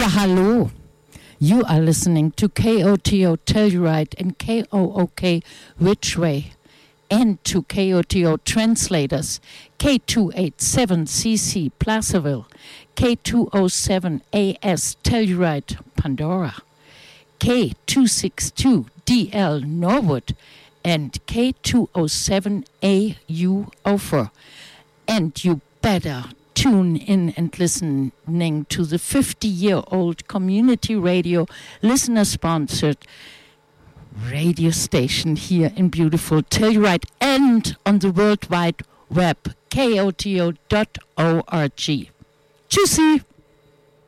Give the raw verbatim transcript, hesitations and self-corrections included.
Ja, hallo. You are listening to K O T O Telluride and K O O K Ridgeway, and to K O T O translators K two eighty-seven C C Placerville, K two oh seven A S Telluride Pandora, K two sixty-two D L Norwood, and K two oh seven A U Ophir. And you better tune in and listening to the fifty-year-old community radio listener-sponsored radio station here in beautiful Telluride and on the World Wide Web, K O T O dot org. Tschüssi!